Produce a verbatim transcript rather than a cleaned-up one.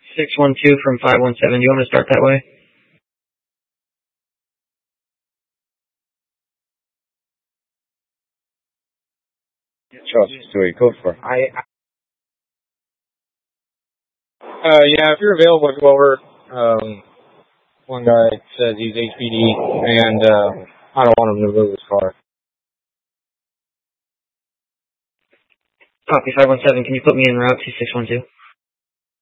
six one two from five one seven. Do you want to start that way? Charles, just do what you code for. I, uh, yeah, if you're available to go over, um, one guy says he's H P D, and, uh, I don't want him to move his car. Copy five one seven. Can you put me en route to six one two?